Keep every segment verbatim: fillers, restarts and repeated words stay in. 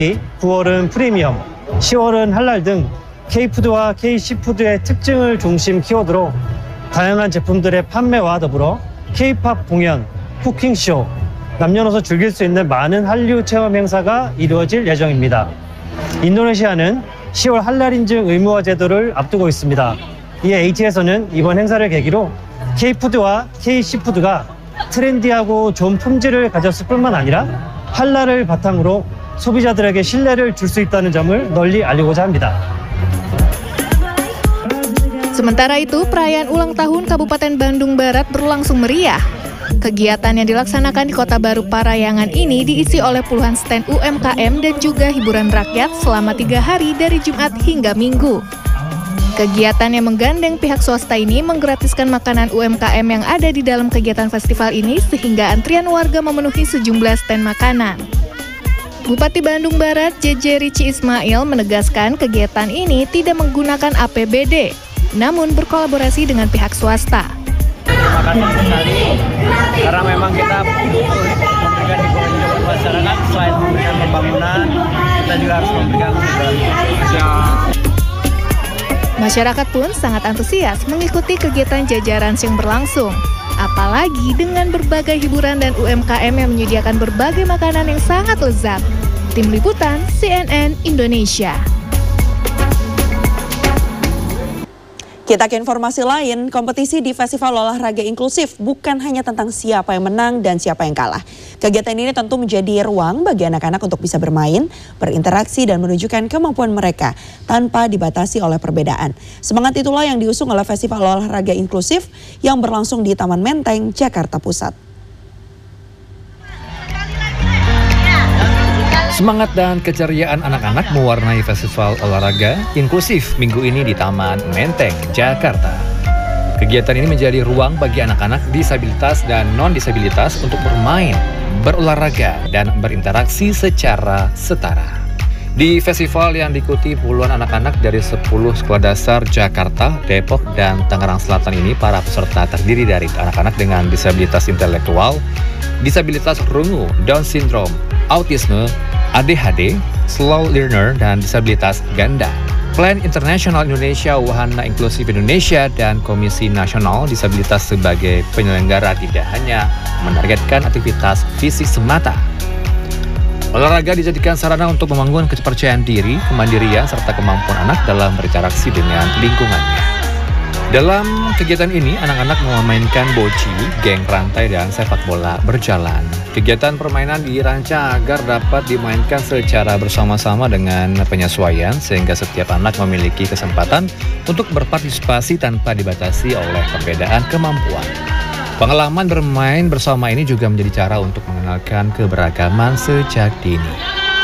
구월은 프리미엄, 시월은 할랄 등 K푸드와 K시푸드의 특징을 중심 키워드로 다양한 제품들의 판매와 더불어 K-팝 공연, 쿠킹쇼, 남녀노소 즐길 수 있는 많은 한류 체험 행사가 이루어질 예정입니다. 인도네시아는 시월 할랄 인증 의무화 제도를 앞두고 있습니다. 이에 에이티에서는 이번 행사를 계기로 K푸드와 K시푸드가 트렌디하고 좋은 품질을 가졌을 뿐만 아니라 할랄을 바탕으로 소비자들에게 신뢰를 줄 수 있다는 점을 널리 알리고자 합니다. Sementara itu, perayaan ulang tahun Kabupaten Bandung Barat berlangsung meriah. Kegiatan yang dilaksanakan di Kota Baru Parayangan ini diisi oleh puluhan stand U M K M dan juga hiburan rakyat selama tiga hari dari Jumat hingga Minggu. Kegiatan yang menggandeng pihak swasta ini menggratiskan makanan U M K M yang ada di dalam kegiatan festival ini sehingga antrian warga memenuhi sejumlah stand makanan. Bupati Bandung Barat J J Rici Ismail menegaskan kegiatan ini tidak menggunakan A P B D, namun berkolaborasi dengan pihak swasta. Terima kasih sekali karena memang kita butuh memberikan ekonomi buat masyarakat. Selain memberikan pembangunan, kita juga harus memberikan sosial. Masyarakat pun sangat antusias mengikuti kegiatan jajaran yang berlangsung. Apalagi dengan berbagai hiburan dan U M K M yang menyediakan berbagai makanan yang sangat lezat. Tim Liputan C N N Indonesia. Kita ke informasi lain, kompetisi di Festival Olahraga Inklusif bukan hanya tentang siapa yang menang dan siapa yang kalah. Kegiatan ini tentu menjadi ruang bagi anak-anak untuk bisa bermain, berinteraksi dan menunjukkan kemampuan mereka tanpa dibatasi oleh perbedaan. Semangat itulah yang diusung oleh Festival Olahraga Inklusif yang berlangsung di Taman Menteng, Jakarta Pusat. Semangat dan keceriaan anak-anak mewarnai Festival Olahraga Inklusif minggu ini di Taman Menteng, Jakarta. Kegiatan ini menjadi ruang bagi anak-anak disabilitas dan non-disabilitas untuk bermain, berolahraga, dan berinteraksi secara setara. Di festival yang diikuti puluhan anak-anak dari sepuluh sekolah dasar Jakarta, Depok, dan Tangerang Selatan ini, para peserta terdiri dari anak-anak dengan disabilitas intelektual, disabilitas rungu, Down syndrome, autisme, A D H D, slow learner, dan disabilitas ganda. Plan Internasional Indonesia, Wahana Inklusif Indonesia, dan Komisi Nasional Disabilitas sebagai penyelenggara tidak hanya menargetkan aktivitas fisik semata. Olahraga dijadikan sarana untuk membangun kepercayaan diri, kemandirian, serta kemampuan anak dalam berinteraksi dengan lingkungannya. Dalam kegiatan ini, anak-anak memainkan boci, geng rantai, dan sepak bola berjalan. Kegiatan permainan dirancang agar dapat dimainkan secara bersama-sama dengan penyesuaian, sehingga setiap anak memiliki kesempatan untuk berpartisipasi tanpa dibatasi oleh perbedaan kemampuan. Pengalaman bermain bersama ini juga menjadi cara untuk mengenalkan keberagaman sejak dini.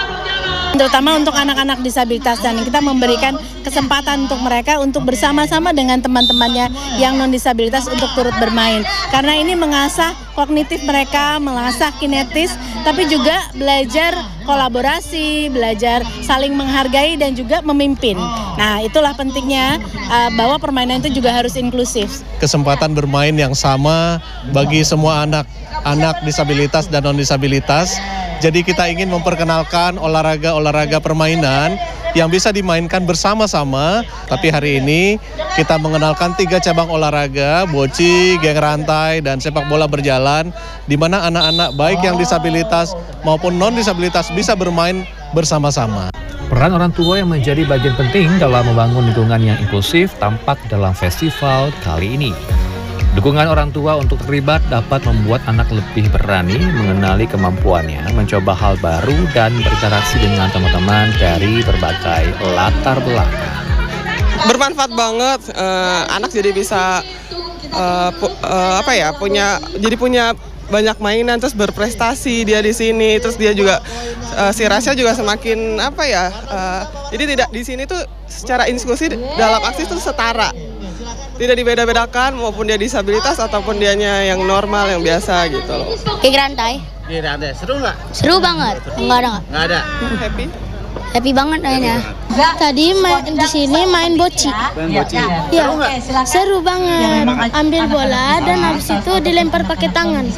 Terutama untuk anak-anak disabilitas, dan kita memberikan kesempatan untuk mereka untuk bersama-sama dengan teman-temannya yang non-disabilitas untuk turut bermain. Karena ini mengasah kognitif mereka, mengasah kinetis, tapi juga belajar kolaborasi, belajar saling menghargai dan juga memimpin. Nah, itulah pentingnya uh, bahwa permainan itu juga harus inklusif. Kesempatan bermain yang sama bagi semua anak, anak disabilitas dan non-disabilitas. Jadi kita ingin memperkenalkan olahraga-olahraga permainan yang bisa dimainkan bersama-sama. Tapi hari ini kita mengenalkan tiga cabang olahraga, boci, geng rantai, dan sepak bola berjalan, di mana anak-anak baik yang disabilitas maupun non-disabilitas bisa bermain bersama-sama. Peran orang tua yang menjadi bagian penting dalam membangun lingkungan yang inklusif tampak dalam festival kali ini. Dukungan orang tua untuk terlibat dapat membuat anak lebih berani mengenali kemampuannya, mencoba hal baru, dan berinteraksi dengan teman-teman dari berbagai latar belakang. Bermanfaat banget, uh, anak jadi bisa uh, pu uh, apa ya punya jadi punya banyak mainan, terus berprestasi dia di sini, terus dia juga uh, si Rasya juga semakin apa ya, uh, jadi tidak di sini tuh secara inklusi dalam aksi itu setara. Tidak dibeda-bedakan maupun dia disabilitas ataupun dianya yang normal, yang biasa gitu loh. Kayak rantai. Kayak rantai, seru nggak? Seru banget. Enggak ada nggak? Nggak ada. Happy? Happy banget kayaknya. Tadi main di sini main boci. Main boci. Iya. Seru banget. Ambil bola dan habis itu dilempar pakai tangan.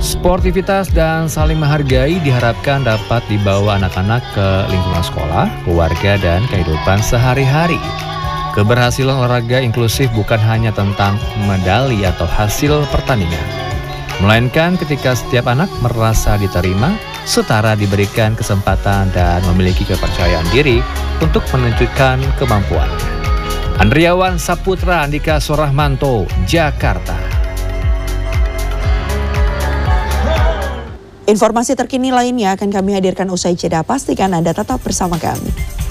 Sportivitas dan saling menghargai diharapkan dapat dibawa anak-anak ke lingkungan sekolah, keluarga, dan kehidupan sehari-hari. Keberhasilan olahraga inklusif bukan hanya tentang medali atau hasil pertandingan, melainkan ketika setiap anak merasa diterima, setara diberikan kesempatan dan memiliki kepercayaan diri untuk menunjukkan kemampuannya. Andriawan Saputra, Andika Surahmanto, Jakarta. Informasi terkini lainnya akan kami hadirkan usai jeda. Pastikan Anda tetap bersama kami.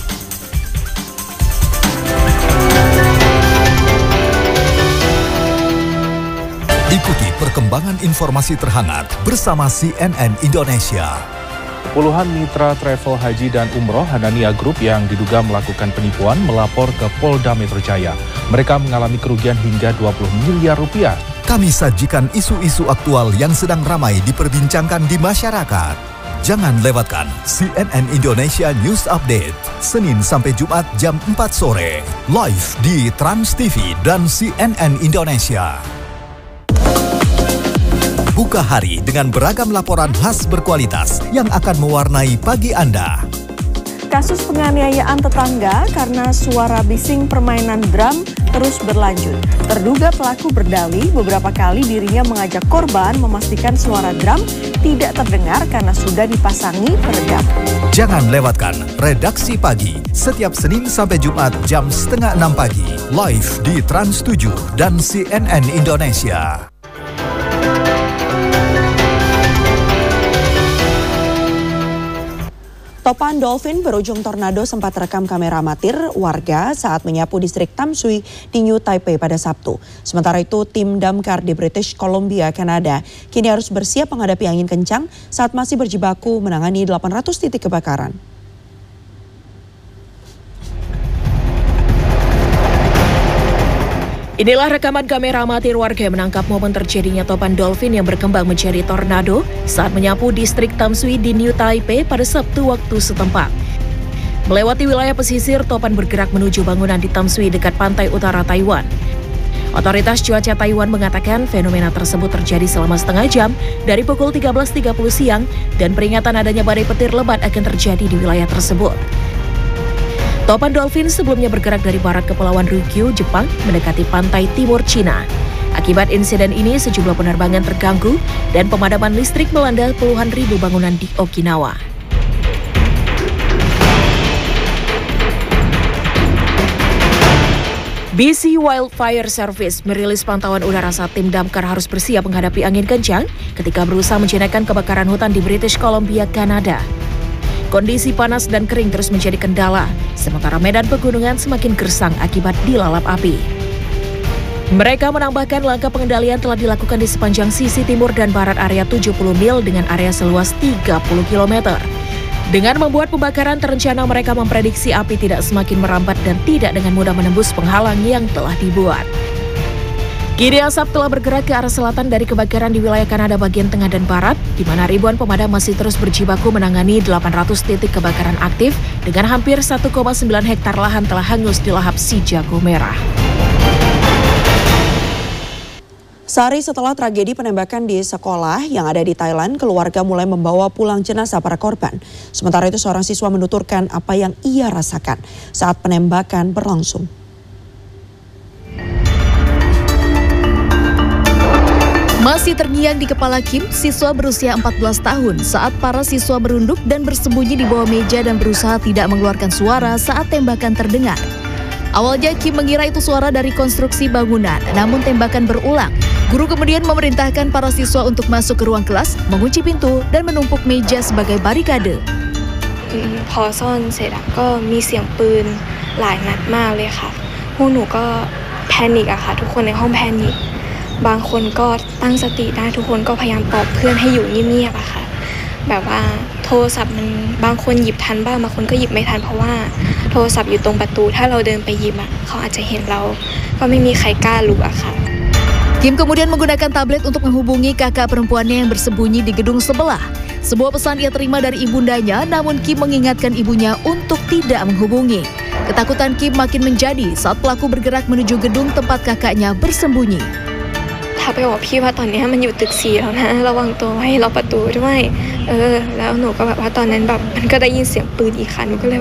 Ikuti perkembangan informasi terhangat bersama C N N Indonesia. Puluhan mitra travel haji dan umroh Hanania Group yang diduga melakukan penipuan melapor ke Polda Metro Jaya. Mereka mengalami kerugian hingga dua puluh miliar rupiah. Kami sajikan isu-isu aktual yang sedang ramai diperbincangkan di masyarakat. Jangan lewatkan C N N Indonesia News Update, Senin sampai Jumat jam empat sore, live di Trans T V dan C N N Indonesia. Buka hari dengan beragam laporan khas berkualitas yang akan mewarnai pagi Anda. Kasus penganiayaan tetangga karena suara bising permainan drum terus berlanjut. Terduga pelaku berdalih beberapa kali dirinya mengajak korban memastikan suara drum tidak terdengar karena sudah dipasangi peredam. Jangan lewatkan Redaksi Pagi setiap Senin sampai Jumat jam setengah enam pagi, live di Trans tujuh dan C N N Indonesia. Topan dolphin berujung tornado sempat terekam kamera amatir warga saat menyapu distrik Tamsui di New Taipei pada Sabtu. Sementara itu, tim damkar di British Columbia, Kanada, kini harus bersiap menghadapi angin kencang saat masih berjibaku menangani delapan ratus titik kebakaran. Inilah rekaman kamera amatir warga yang menangkap momen terjadinya topan dolphin yang berkembang menjadi tornado saat menyapu distrik Tamsui di New Taipei pada Sabtu waktu setempat. Melewati wilayah pesisir, topan bergerak menuju bangunan di Tamsui dekat pantai utara Taiwan. Otoritas cuaca Taiwan mengatakan fenomena tersebut terjadi selama setengah jam dari pukul tiga belas tiga puluh siang dan peringatan adanya badai petir lebat akan terjadi di wilayah tersebut. Topan dolphin sebelumnya bergerak dari barat Kepulauan Ryukyu, Jepang, mendekati pantai timur Cina. Akibat insiden ini, sejumlah penerbangan terganggu dan pemadaman listrik melanda puluhan ribu bangunan di Okinawa. B C Wildfire Service merilis pantauan udara saat tim damkar harus bersiap menghadapi angin kencang ketika berusaha menjinakkan kebakaran hutan di British Columbia, Kanada. Kondisi panas dan kering terus menjadi kendala, sementara medan pegunungan semakin gersang akibat dilalap api. Mereka menambahkan langkah pengendalian telah dilakukan di sepanjang sisi timur dan barat area tujuh puluh mil dengan area seluas tiga puluh kilometer. Dengan membuat pembakaran terencana, mereka memprediksi api tidak semakin merambat dan tidak dengan mudah menembus penghalang yang telah dibuat. Kini asap telah bergerak ke arah selatan dari kebakaran di wilayah Kanada bagian tengah dan barat, di mana ribuan pemadam masih terus berjibaku menangani delapan ratus titik kebakaran aktif dengan hampir satu koma sembilan hektar lahan telah hangus dilahap si jago merah. Sehari setelah tragedi penembakan di sekolah yang ada di Thailand, keluarga mulai membawa pulang jenazah para korban. Sementara itu, seorang siswa menuturkan apa yang ia rasakan saat penembakan berlangsung. Masih terngiang di kepala Kim, siswa berusia empat belas tahun, saat para siswa merunduk dan bersembunyi di bawah meja dan berusaha tidak mengeluarkan suara saat tembakan terdengar. Awalnya Kim mengira itu suara dari konstruksi bangunan, namun tembakan berulang. Guru kemudian memerintahkan para siswa untuk masuk ke ruang kelas, mengunci pintu, dan menumpuk meja sebagai barikade. พอซ่อนเสร็จก็มีเสียงปืนหลายนัดมากเลยค่ะพวกหนูก็แพนิคอะค่ะทุกคนในห้องแพนิค บางคนก็ตั้งสติได้ทุกคนก็พยายามปลอบเพื่อนให้อยู่เงียบๆอะค่ะแบบว่าโทรศัพท์มันบางคนหยิบทันบ้างบางคนก็หยิบไม่ทันเพราะว่าโทรศัพท์อยู่ตรงประตูถ้าเราเดินไปหยิบอะเขาอาจจะเห็นเราก็ไม่มีใครกล้าลุกอะค่ะ Kim kemudian menggunakan tablet untuk menghubungi kakak perempuannya yang bersembunyi di gedung sebelah. Sebuah pesan ia terima dari ibundanya, namun Kim mengingatkan ibunya untuk tidak menghubungi. Ketakutan Kim makin menjadi saat pelaku bergerak menuju gedung tempat kakaknya bersembunyi. ทักไปบอกพี่ว่าตอนนี้มันอยู่ตึกสี่แล้วนะระวังตัวไว้ล็อกประตูด้วยเออแล้วหนูก็แบบว่าตอนนั้นแบบมันก็ได้ยินเสียงปืนอีกค่ะหนูก็เลย